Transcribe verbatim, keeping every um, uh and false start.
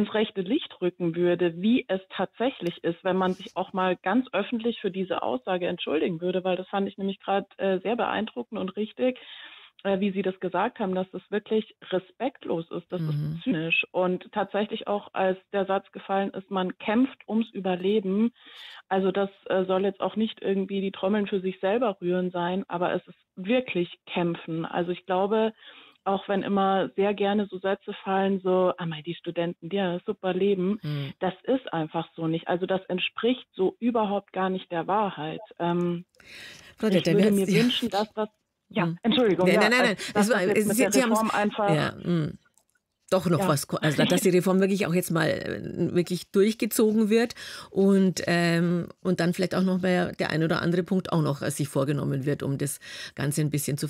ins rechte Licht rücken würde, wie es tatsächlich ist, wenn man sich auch mal ganz öffentlich für diese Aussage entschuldigen würde, weil das fand ich nämlich gerade äh, sehr beeindruckend und richtig, äh, wie Sie das gesagt haben, dass das wirklich respektlos ist, das ist Mhm. zynisch und tatsächlich auch, als der Satz gefallen ist, man kämpft ums Überleben. Also das äh, soll jetzt auch nicht irgendwie die Trommeln für sich selber rühren sein, aber es ist wirklich kämpfen. Also ich glaube, auch wenn immer sehr gerne so Sätze fallen, so, ah mei, die Studenten, die haben ein super Leben, Mhm. das ist einfach so nicht. Also das entspricht so überhaupt gar nicht der Wahrheit. Ähm, Frau ich Detter, wir würde hat's mir ja. wischen, dass das, ja, Mhm. Entschuldigung, Nein, ja, nein, nein, als nein. dass Das war, das jetzt mit Sie, der Sie haben es. Reform einfach, Ja, mhm. Doch noch ja, was, ko- also dass die Reform wirklich auch jetzt mal äh, wirklich durchgezogen wird und, ähm, und dann vielleicht auch noch mal der ein oder andere Punkt auch noch äh, sich vorgenommen wird, um das Ganze ein bisschen zu